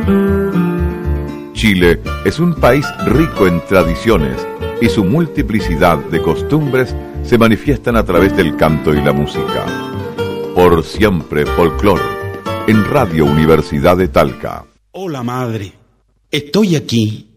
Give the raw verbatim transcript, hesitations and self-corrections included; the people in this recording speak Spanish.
Chile es un país rico en tradiciones y su multiplicidad de costumbres se manifiestan a través del canto y la música. Por siempre folclor, en Radio Universidad de Talca. Hola madre, estoy aquí